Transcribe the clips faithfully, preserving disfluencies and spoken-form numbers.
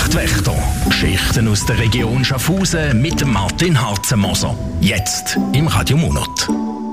Nachtwächter. Geschichten aus der Region Schaffhausen mit Martin Harzenmoser. Jetzt im Radio Monat.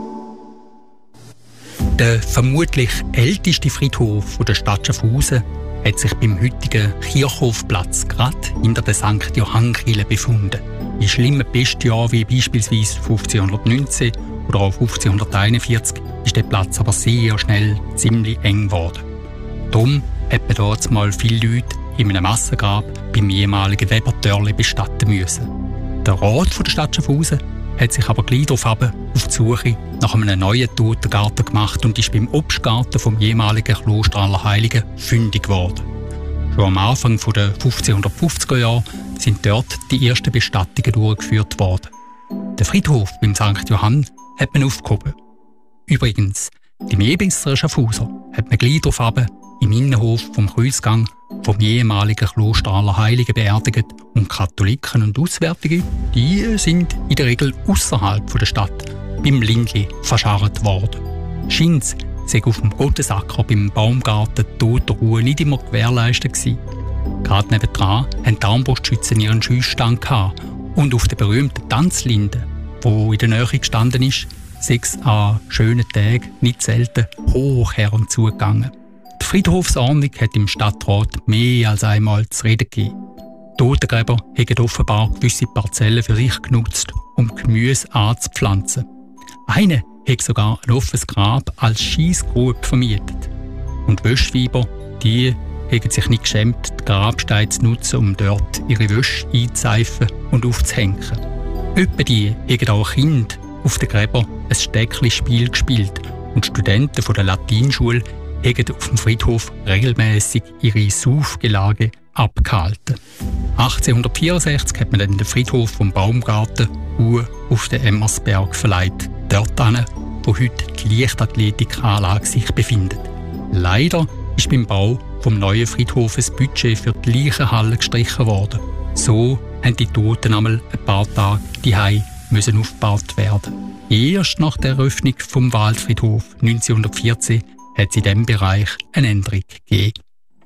Der vermutlich älteste Friedhof der Stadt Schaffhausen hat sich beim heutigen Kirchhofplatz gerade hinter der Sankt Johann-Kirche befunden. In schlimmen Pestjahren wie beispielsweise fünfzehnhundertneunzehn oder auch fünfzehnhunderteinundvierzig ist der Platz aber sehr schnell ziemlich eng geworden. Darum hat man dort mal viele Leute in einem Massengrab beim ehemaligen Webertörli bestatten müssen. Der Rat der Stadt Schaffhausen hat sich aber gleich darauf auf die Suche nach einem neuen Totengarten gemacht und ist beim Obstgarten vom ehemaligen Kloster Allerheiligen fündig geworden. Schon am Anfang der fünfzehnhundertfünfziger Jahre sind dort die ersten Bestattungen durchgeführt worden. Den Friedhof beim Sankt Johann hat man aufgehoben. Übrigens, die mehrbeisseren Schaffhauser hat man gleich darauf im Innenhof vom Kreuzgang vom ehemaligen Kloster Allerheiligen beerdigt und Katholiken und Auswärtige, die sind in der Regel außerhalb der Stadt beim Lindli verscharrt worden. Scheint's sei auf dem Gottesacker beim Baumgarten die Totenruhe nicht immer gewährleistet gewesen. Gerade nebendran hatten die Armbrustschützen ihren Schussstand gehabt und auf der berühmten Tanzlinde, wo in der Nähe gestanden ist, sechs an schönen Tagen nicht selten hoch her und zugegangen. Die Friedhofsordnung hat im Stadtrat mehr als einmal zu reden gegeben. Die Totengräber haben offenbar gewisse Parzellen für sich genutzt, um Gemüse anzupflanzen. Einer hat sogar ein offenes Grab als Schiessgrube vermietet. Und Wäschweiber, die haben sich nicht geschämt, die Grabsteine zu nutzen, um dort ihre Wäsche einzuseifen und aufzuhängen. Etwa die haben auch Kinder auf den Gräbern ein Steckli-Spiel gespielt und Studenten von der Latinschule haben auf dem Friedhof regelmäßig ihre Saufgelage abgehalten. achtzehnhundertvierundsechzig hat man dann den Friedhof vom Baumgarten Uhr auf den Emmersberg verlegt, dort hin, wo heute die Leichtathletikanlage sich befindet. Leider ist beim Bau vom neuen Friedhof ein Budget für die Leichenhalle gestrichen worden. So haben die Toten einmal ein paar Tage daheim müssen aufgebaut werden. Erst nach der Eröffnung vom Waldfriedhof neunzehnhundertvierzehn hat es in diesem Bereich eine Änderung gegeben.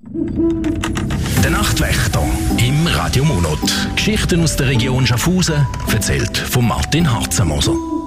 Der Nachtwächter im Radio Monat. Geschichten aus der Region Schaffhausen, erzählt von Martin Harzenmoser.